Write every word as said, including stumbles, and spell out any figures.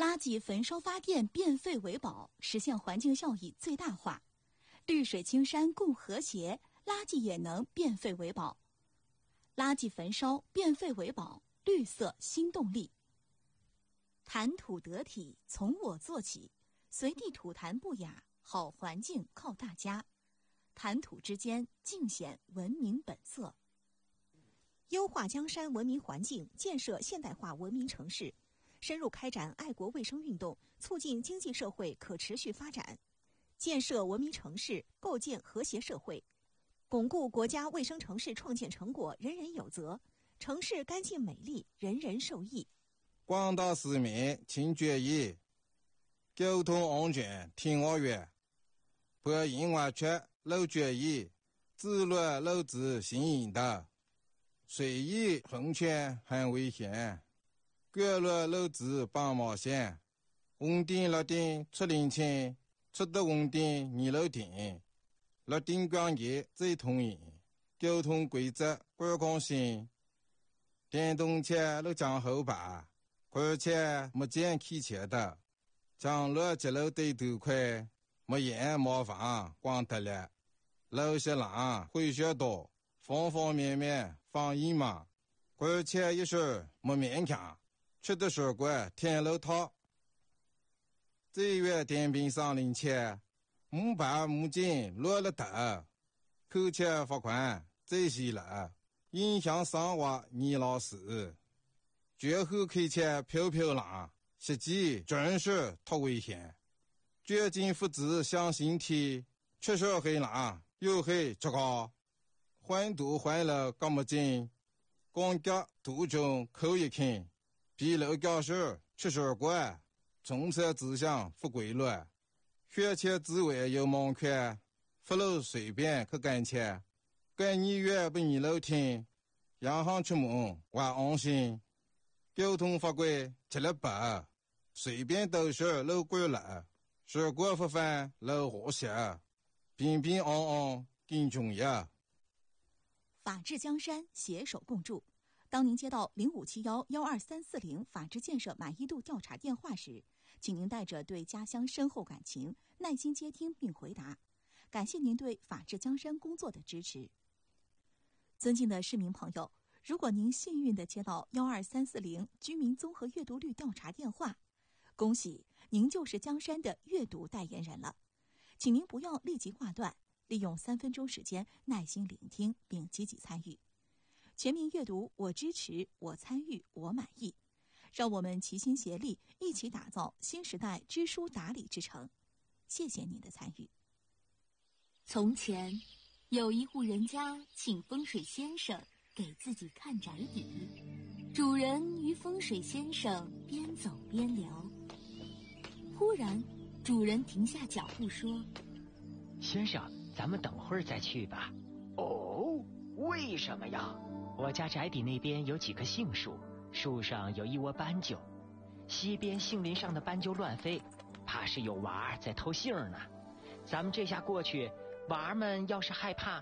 垃圾焚烧发电变废为宝，实现环境效益最大化。绿水青山共和谐，垃圾也能变废为宝。垃圾焚烧变废为宝，绿色新动力。谈吐得体，从我做起，随地吐痰不雅，好环境靠大家。谈吐之间，尽显文明本色。 优化江山文明环境，建设现代化文明城市，深入开展爱国卫生运动，促进经济社会可持续发展，建设文明城市，构建和谐社会，巩固国家卫生城市创建成果人人有责，城市干净美丽，人人受益。 广大市民请注意，交通安全听我约，不因为缺漏注意，自乱漏子行引导，随意横权很危险，各路漏子帮忙线，稳定落定出零清，出得稳定你漏定，落定关键最统一，交通规则观光性，电动车落将后排，而且没见开车的，将路节路对头快，没烟麻烦光得了，路些浪会学多，方方面面防疫嘛，而且也是没勉强，吃的水果天路套。这月电瓶上零钱，木板木筋落了头，扣钱罚款这些了，影响生活你老师。绝后开车飘飘浪，实际真是太危险。绝境父子向心体，确实很浪，又很糟糕。环堵环了干么紧，光脚途中扣一看，比路教室吃水果，从车指向不规律，学车之外有盲圈，不路随便去干车，干你越不你路听，洋行出门我安心。交通法规吃了白，随便都是路过了，水果不犯路和谐，平平安安更重要。 法治江山，携手共筑。当您接到零五七幺幺二三四零法治建设满意度调查电话时，请您带着对家乡深厚感情，耐心接听并回答。感谢您对法治江山工作的支持。尊敬的市民朋友，如果您幸运地接到幺二三四零居民综合阅读率调查电话，恭喜您就是江山的阅读代言人了。请您不要立即挂断，利用三分钟时间耐心聆听并积极参与。全民阅读，我支持，我参与，我满意。让我们齐心协力，一起打造新时代知书达理之城。谢谢您的参与。 从前，有一户人家请风水先生给自己看宅邸，主人与风水先生边走边聊。忽然，主人停下脚步说：“ 先生，咱们等会儿再去吧。”“ 哦，为什么呀？”“ 我家宅邸那边有几棵杏树，树上有一窝斑鸠，西边杏林上的斑鸠乱飞，怕是有娃儿在偷杏呢。咱们这下过去，娃儿们要是害怕，